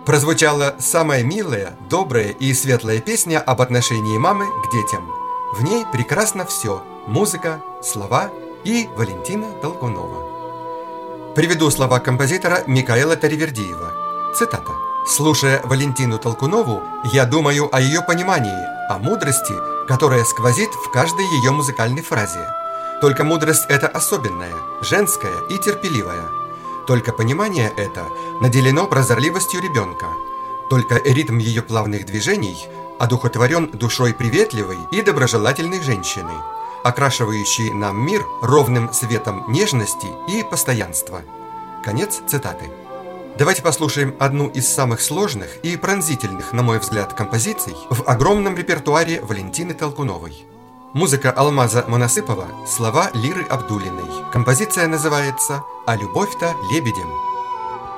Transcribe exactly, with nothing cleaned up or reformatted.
Прозвучала самая милая, добрая и светлая песня об отношении мамы к детям. В ней прекрасно все – музыка, слова и Валентина Толкунова. Приведу слова композитора Микаэла Таривердиева. Цитата. «Слушая Валентину Толкунову, я думаю о ее понимании, о мудрости, которая сквозит в каждой ее музыкальной фразе. Только мудрость эта особенная, женская и терпеливая. Только понимание это наделено прозорливостью ребенка. Только ритм ее плавных движений одухотворен душой приветливой и доброжелательной женщины, окрашивающей нам мир ровным светом нежности и постоянства». Конец цитаты. Давайте послушаем одну из самых сложных и пронзительных, на мой взгляд, композиций в огромном репертуаре Валентины Толкуновой. Музыка Алмаза Монасыпова, слова Лиры Абдуллиной. Композиция называется «А любовь-то лебедем».